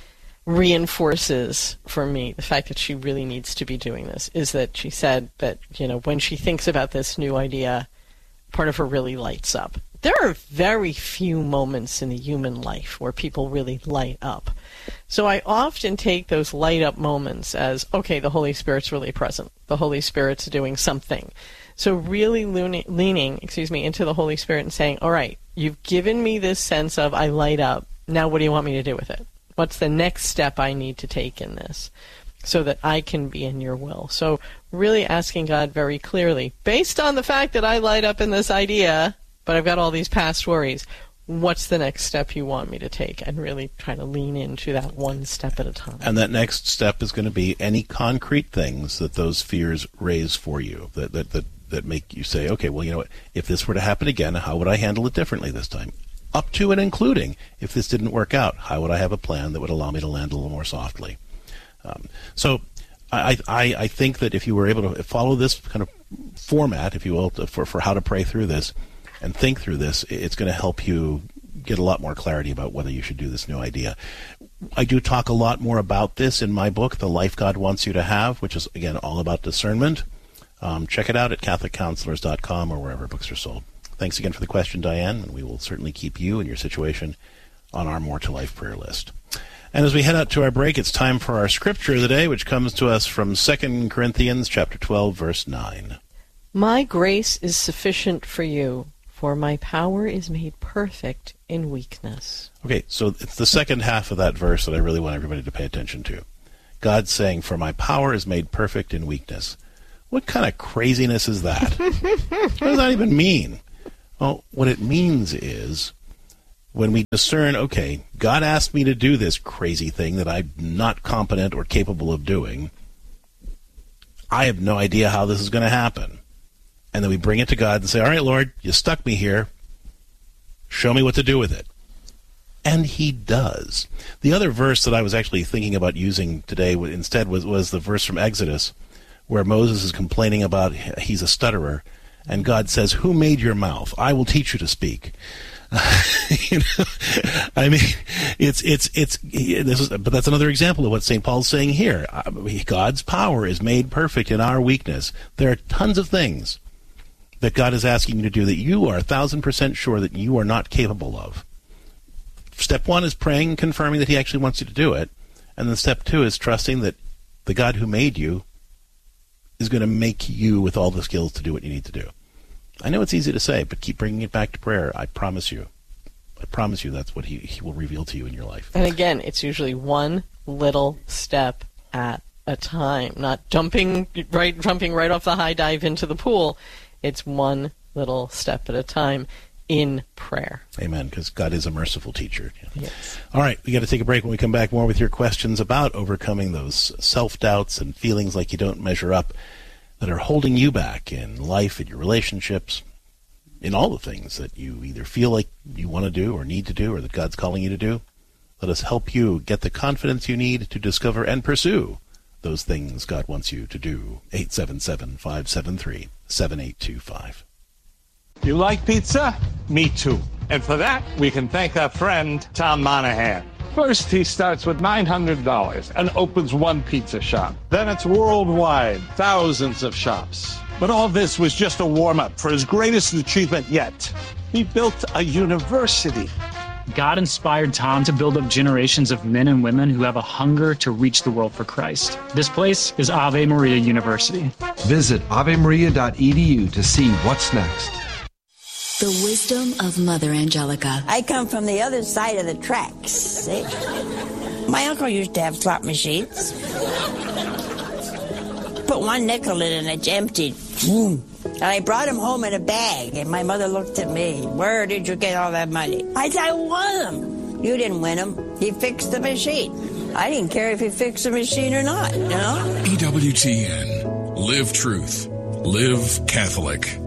reinforces for me the fact that she really needs to be doing this is that she said that, you know, when she thinks about this new idea, part of her really lights up. There are very few moments in the human life where people really light up. So I often take those light up moments as, okay, the Holy Spirit's really present. The Holy Spirit's doing something. So really leaning, leaning, excuse me, into the Holy Spirit and saying, all right, you've given me this sense of I light up. Now what do you want me to do with it? What's the next step I need to take in this so that I can be in your will? So really asking God very clearly, based on the fact that I light up in this idea, but I've got all these past worries, what's the next step you want me to take? And really try to lean into that one step at a time. And that next step is going to be any concrete things that those fears raise for you, that that that, that make you say, okay, well, you know what, if this were to happen again, how would I handle it differently this time? Up to and including, if this didn't work out, how would I have a plan that would allow me to land a little more softly? Um, so I, I, I think that if you were able to follow this kind of format, if you will, to, for, for how to pray through this and think through this, it's going to help you get a lot more clarity about whether you should do this new idea. I do talk a lot more about this in my book, The Life God Wants You to Have, which is, again, all about discernment. Um, check it out at catholic counselors dot com or wherever books are sold. Thanks again for the question, Diane, and we will certainly keep you and your situation on our More to Life prayer list. And as we head out to our break, it's time for our scripture of the day, which comes to us from Second Corinthians chapter twelve, verse nine. My grace is sufficient for you, for my power is made perfect in weakness. Okay, so it's the second half of that verse that I really want everybody to pay attention to. God's saying, for my power is made perfect in weakness. What kind of craziness is that? What does that even mean? Well, what it means is when we discern, okay, God asked me to do this crazy thing that I'm not competent or capable of doing. I have no idea how this is going to happen. And then we bring it to God and say, all right, Lord, you stuck me here. Show me what to do with it. And he does. The other verse that I was actually thinking about using today instead was, was the verse from Exodus, where Moses is complaining about he's a stutterer. And God says, who made your mouth? I will teach you to speak. you know, I mean, it's it's it's. This is, but that's another example of what Saint Paul's saying here. God's power is made perfect in our weakness. There are tons of things that God is asking you to do that you are a thousand percent sure that you are not capable of. Step one is praying and confirming that he actually wants you to do it, and then step two is trusting that the God who made you is going to make you with all the skills to do what you need to do. I know it's easy to say, but keep bringing it back to prayer. I promise you. I promise you that's what he, he will reveal to you in your life. And again, it's usually one little step at a time, not jumping right, jumping right off the high dive into the pool. It's one little step at a time in prayer. Amen, because God is a merciful teacher. Yes. All right, we got to take a break. When we come back, more with your questions about overcoming those self-doubts and feelings like you don't measure up that are holding you back in life, in your relationships, in all the things that you either feel like you want to do or need to do or that God's calling you to do. Let us help you get the confidence you need to discover and pursue those things God wants you to do. eight seven seven, five seven three, seven eight two five. You like pizza? Me too. And for that, we can thank our friend, Tom Monahan. First, he starts with nine hundred dollars and opens one pizza shop. Then it's worldwide, thousands of shops. But all this was just a warm-up for his greatest achievement yet. He built a university. God inspired Tom to build up generations of men and women who have a hunger to reach the world for Christ. This place is Ave Maria University. Visit ave maria dot e d u to see what's next. The wisdom of Mother Angelica. I come from the other side of the tracks, see? My uncle used to have slot machines. Put one nickel in and it's emptied. And I brought him home in a bag, and my mother looked at me. Where did you get all that money? I said, I won them. You didn't win them. He fixed the machine. I didn't care if he fixed the machine or not, you know? E W T N. Live truth. Live Catholic.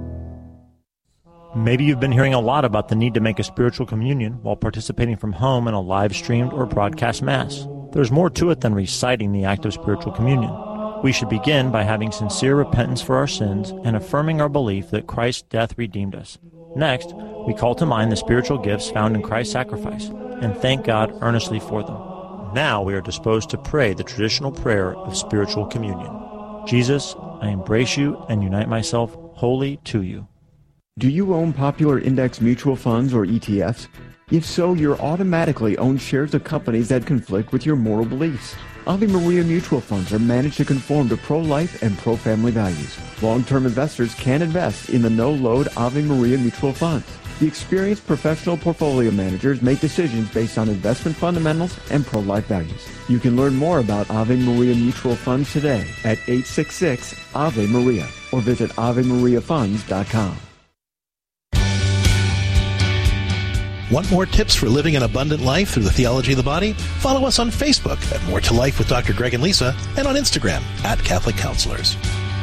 Maybe you've been hearing a lot about the need to make a spiritual communion while participating from home in a live-streamed or broadcast Mass. There's more to it than reciting the act of spiritual communion. We should begin by having sincere repentance for our sins and affirming our belief that Christ's death redeemed us. Next, we call to mind the spiritual gifts found in Christ's sacrifice and thank God earnestly for them. Now we are disposed to pray the traditional prayer of spiritual communion. Jesus, I embrace you and unite myself wholly to you. Do you own popular index mutual funds or E T Fs? If so, you're automatically own shares of companies that conflict with your moral beliefs. Ave Maria mutual funds are managed to conform to pro-life and pro-family values. Long-term investors can invest in the no-load Ave Maria mutual funds. The experienced professional portfolio managers make decisions based on investment fundamentals and pro-life values. You can learn more about Ave Maria mutual funds today at eight six six Ave Maria or visit ave maria funds dot com. Want more tips for living an abundant life through the theology of the body? Follow us on Facebook at More to Life with Doctor Greg and Lisa, and on Instagram at Catholic Counselors.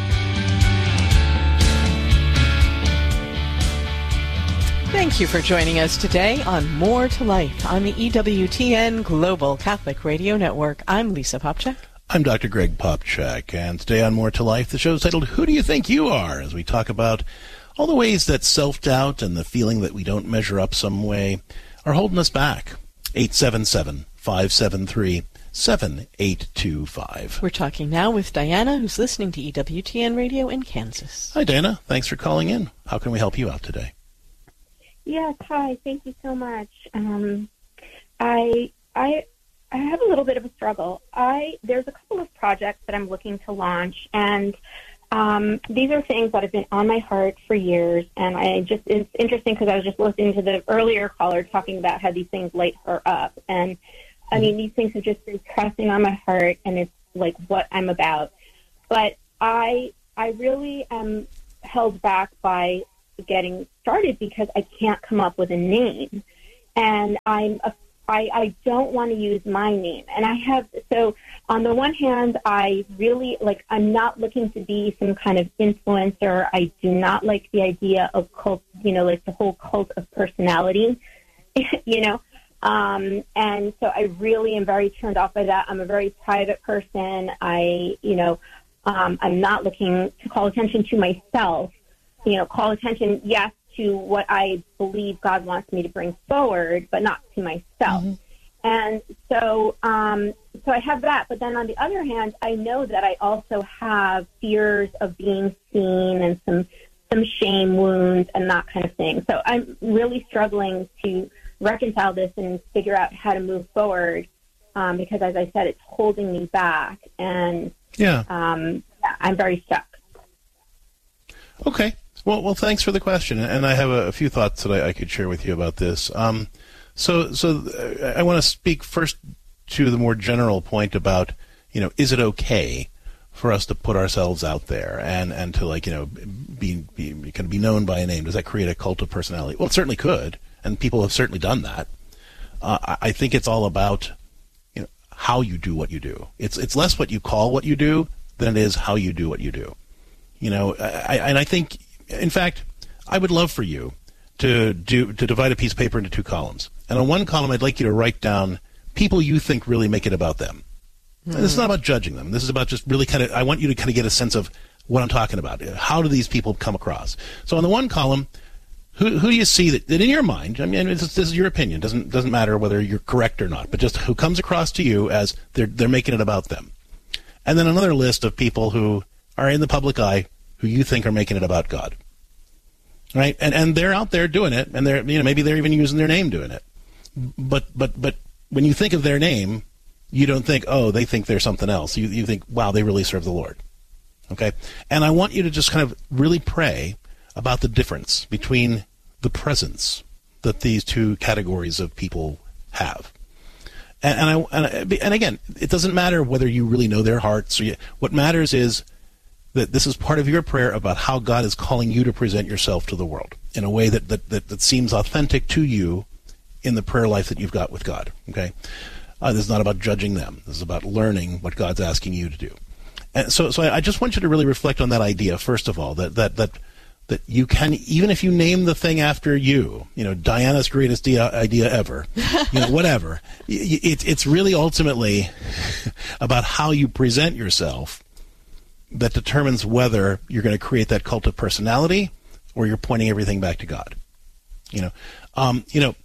Thank you for joining us today on More to Life on the E W T N Global Catholic Radio Network. I'm Lisa Popchak. I'm Doctor Greg Popchak, and today on More to Life, the show is titled Who Do You Think You Are? As we talk about all the ways that self-doubt and the feeling that we don't measure up some way are holding us back. eight seven seven, five seven three, seven eight two five. We're talking now with Diana, who's listening to E W T N Radio in Kansas. Hi, Diana. Thanks for calling in. How can we help you out today? Yes, hi. Thank you so much. Um, I I I have a little bit of a struggle. I there's a couple of projects that I'm looking to launch, and um, these are things that have been on my heart for years, and I just it's interesting because I was just listening to the earlier caller talking about how these things light her up, and I mean these things have just been pressing on my heart, and it's like what I'm about. But I I really am held back by getting started because I can't come up with a name, and I'm a I, I don't want to use my name. And I have, so on the one hand, I really, like, I'm not looking to be some kind of influencer. I do not like the idea of cult, you know, like the whole cult of personality, you know. Um, and so I really am very turned off by that. I'm a very private person. I, you know, um, I'm not looking to call attention to myself, you know, call attention, yes, to what I believe God wants me to bring forward, but not to myself. Mm-hmm. And so, um, so I have that. But then on the other hand, I know that I also have fears of being seen and some, some shame wounds and that kind of thing. So I'm really struggling to reconcile this and figure out how to move forward. Um, because as I said, it's holding me back, and yeah, um, I'm very stuck. Okay. Well, well, thanks for the question, and I have a, a few thoughts that I, I could share with you about this. Um, so, so uh, I want to speak first to the more general point about, you know, is it okay for us to put ourselves out there and, and to, like, you know, be, be kind of be known by a name? Does that create a cult of personality? Well, it certainly could, and people have certainly done that. Uh, I, I think it's all about, you know, how you do what you do. It's it's less what you call what you do than it is how you do what you do. You know, I, and I think. In fact, I would love for you to do to divide a piece of paper into two columns. And on one column, I'd like you to write down people you think really make it about them. Mm-hmm. And this is not about judging them. This is about just really kind of, I want you to kind of get a sense of what I'm talking about. How do these people come across? So on the one column, who who do you see that, that in your mind, I mean, this, this is your opinion. It doesn't, doesn't matter whether you're correct or not, but just who comes across to you as they're, they're making it about them. And then another list of people who are in the public eye who you think are making it about God, right? And and they're out there doing it, and they're, you know, maybe they're even using their name doing it. But but but when you think of their name, you don't think, oh, they think they're something else. You you think, wow, they really serve the Lord. Okay? And I want you to just kind of really pray about the difference between the presence that these two categories of people have. And, and I and, and again, it doesn't matter whether you really know their hearts or you, what matters is that this is part of your prayer about how God is calling you to present yourself to the world in a way that, that, that, that seems authentic to you in the prayer life that you've got with God. Okay, uh, this is not about judging them. This is about learning what God's asking you to do. And so, so I, I just want you to really reflect on that idea first of all. That that that that you can, even if you name the thing after you, you know, Diana's greatest idea ever, you know, whatever. It, it's really ultimately about how you present yourself that determines whether you're going to create that cult of personality or you're pointing everything back to God. You know, um, you know,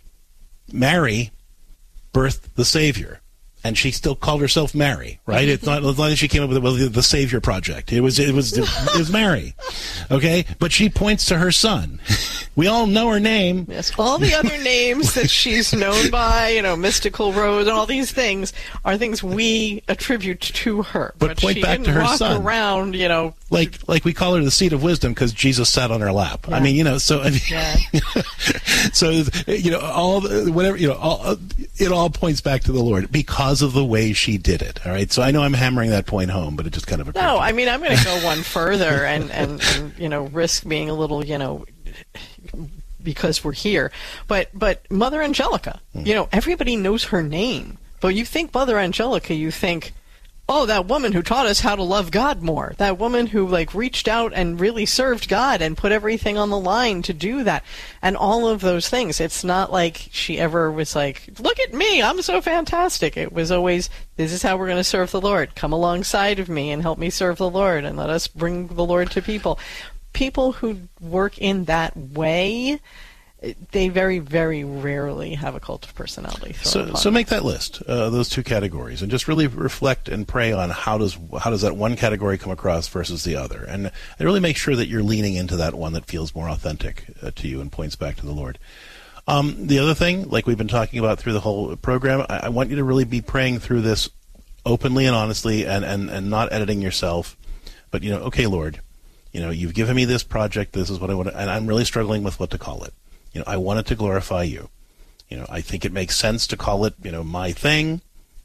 Mary birthed the Savior, and she still called herself Mary, right? It's not as long as she came up with, with the Savior Project. It was it was it was Mary, okay? But she points to her son. We all know her name. Yes, all the other names that she's known by, you know, Mystical Rose, and all these things are things we attribute to her. But, but point she back didn't to her walk son. Around, you know, like like we call her the seat of wisdom because Jesus sat on her lap. Yeah. I mean, you know, so I mean, yeah. so you know, all the, whatever you know, all, it all points back to the Lord because of the way she did it. All right, so I know I'm hammering that point home, but it just kind of occurred no. to me. I mean, I'm going to go one further and, and and you know, risk being a little, you know, because we're here. But but Mother Angelica, mm. you know, everybody knows her name. But you think Mother Angelica, you think, oh, that woman who taught us how to love God more. That woman who, like, reached out and really served God and put everything on the line to do that. And all of those things. It's not like she ever was like, look at me, I'm so fantastic. It was always, this is how we're going to serve the Lord. Come alongside of me and help me serve the Lord and let us bring the Lord to people. People who work in that way, they very, very rarely have a cult of personality. So, so make that list, uh, those two categories, and just really reflect and pray on how does how does that one category come across versus the other, and, and really make sure that you're leaning into that one that feels more authentic uh, to you and points back to the Lord. Um, the other thing, like we've been talking about through the whole program, I, I want you to really be praying through this openly and honestly, and, and, and not editing yourself, but, you know, okay, Lord, you know, you've given me this project. This is what I want to, and I'm really struggling with what to call it. You know, I want it to glorify you. You know, I think it makes sense to call it, you know, my thing,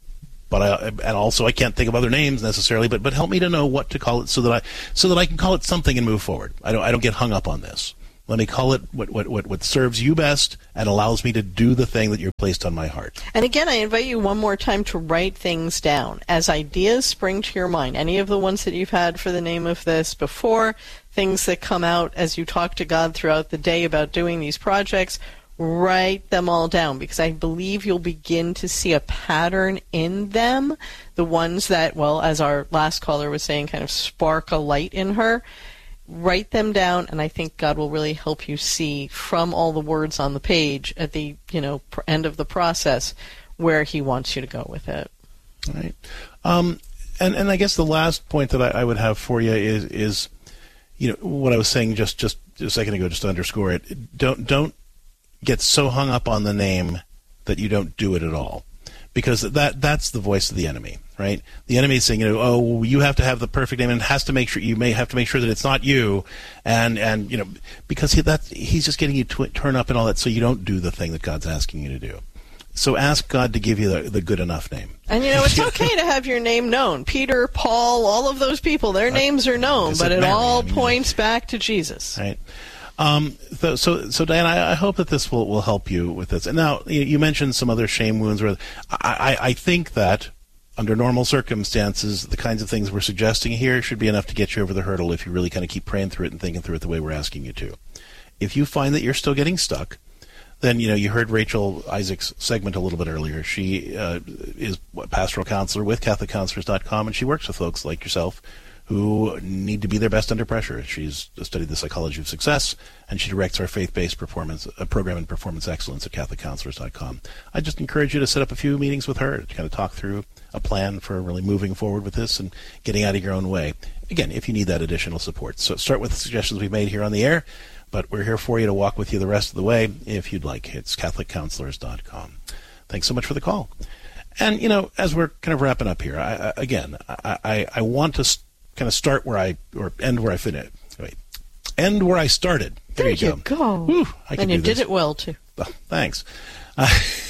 but I, and also I can't think of other names necessarily, but, but help me to know what to call it so that I, so that I can call it something and move forward. I don't, I don't get hung up on this. Let me call it what, what, what, what serves you best and allows me to do the thing that you're placed on my heart. And again, I invite you one more time to write things down. As ideas spring to your mind, any of the ones that you've had for the name of this before, things that come out as you talk to God throughout the day about doing these projects, write them all down, because I believe you'll begin to see a pattern in them. The ones that, well, as our last caller was saying, kind of spark a light in her. Write them down, and I think God will really help you see from all the words on the page at the, you know, pr- end of the process where He wants you to go with it. All right. Um, and, and I guess the last point that I, I would have for you is, is, you know, what I was saying just, just a second ago, just to underscore it. Don't, don't get so hung up on the name that you don't do it at all. Because that that's the voice of the enemy, right? The enemy is saying, you know, oh, you have to have the perfect name, and it has to make sure you may have to make sure that it's not you, and and you know, because he, that he's just getting you to turn up and all that, so you don't do the thing that God's asking you to do. So ask God to give you the, the good enough name. And you know, it's okay to have your name known. Peter, Paul, all of those people, their names are known, but it all I mean, points back to Jesus. Right. Um, so, so, so Diane, I, I hope that this will, will help you with this. And now, you, you mentioned some other shame wounds. Where I, I, I think that under normal circumstances, the kinds of things we're suggesting here should be enough to get you over the hurdle if you really kind of keep praying through it and thinking through it the way we're asking you to. If you find that you're still getting stuck, then, you know, you heard Rachel Isaac's segment a little bit earlier. She uh, is a pastoral counselor with Catholic Counselors dot com, and she works with folks like yourself who need to be their best under pressure. She's studied the psychology of success, and she directs our faith-based performance uh, program in performance excellence at Catholic Counselors dot com. I just encourage you to set up a few meetings with her to kind of talk through a plan for really moving forward with this and getting out of your own way. Again, if you need that additional support. So start with the suggestions we've made here on the air, but we're here for you to walk with you the rest of the way if you'd like. It's Catholic Counselors dot com. Thanks so much for the call. And, you know, as we're kind of wrapping up here, I, I, again, I, I, I want to st- kind of start where I, or end where I finished. Wait, end where I started. There, there you you go. go. Whew, I and you do did this. it well, too. Oh, thanks. Uh,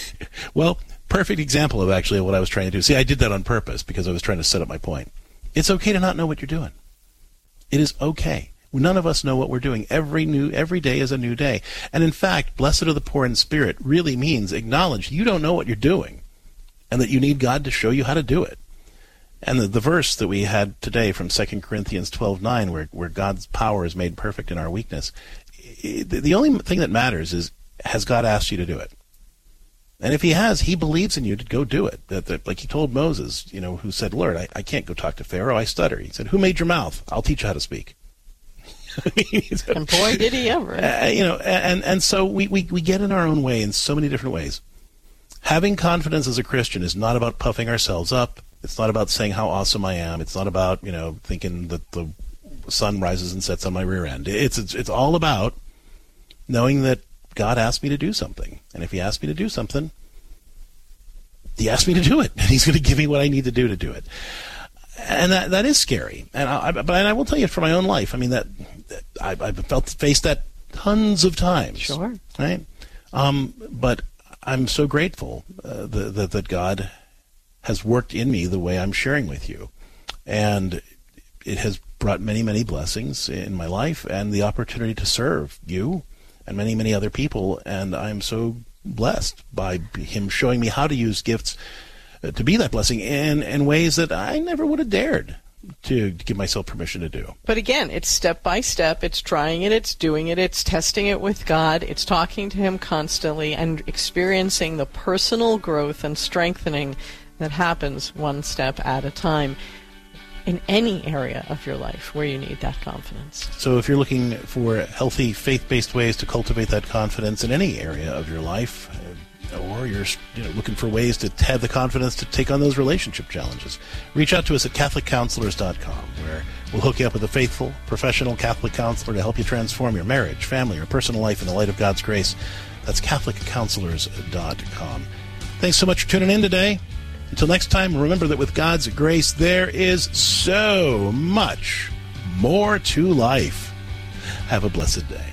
well, perfect example of actually what I was trying to do. See, I did that on purpose because I was trying to set up my point. It's okay to not know what you're doing. It is okay. None of us know what we're doing. Every new, every day is a new day. And in fact, blessed are the poor in spirit really means acknowledge you don't know what you're doing and that you need God to show you how to do it. And the, the verse that we had today from Second Corinthians twelve nine, where, where God's power is made perfect in our weakness, it, the only thing that matters is, has God asked you to do it? And if he has, he believes in you to go do it. That, that, like he told Moses, you know, who said, Lord, I, I can't go talk to Pharaoh, I stutter. He said, who made your mouth? I'll teach you how to speak. And boy, did he ever. Uh, you know, and, and so we, we, we get in our own way in so many different ways. Having confidence as a Christian is not about puffing ourselves up. It's not about saying how awesome I am. It's not about, you know, thinking that the sun rises and sets on my rear end. It's, it's, it's all about knowing that God asked me to do something. And if he asked me to do something, he asked me to do it. And he's going to give me what I need to do to do it. And that that is scary. And I, but I will tell you from my own life, I mean, that, that I, I've felt faced that tons of times. Sure. Right? Um, but I'm so grateful uh, that, that, that God has worked in me the way I'm sharing with you. And it has brought many, many blessings in my life and the opportunity to serve you and many, many other people. And I'm so blessed by him showing me how to use gifts to be that blessing in, in ways that I never would have dared to, to give myself permission to do. But again, it's step by step. It's trying it. It's doing it. It's testing it with God. It's talking to him constantly and experiencing the personal growth and strengthening that happens one step at a time in any area of your life where you need that confidence. So if you're looking for healthy, faith-based ways to cultivate that confidence in any area of your life, or you're you know, looking for ways to have the confidence to take on those relationship challenges, reach out to us at Catholic Counselors dot com, where we'll hook you up with a faithful, professional Catholic counselor to help you transform your marriage, family, or personal life in the light of God's grace. That's Catholic Counselors dot com. Thanks so much for tuning in today. Until next time, remember that with God's grace, there is so much more to life. Have a blessed day.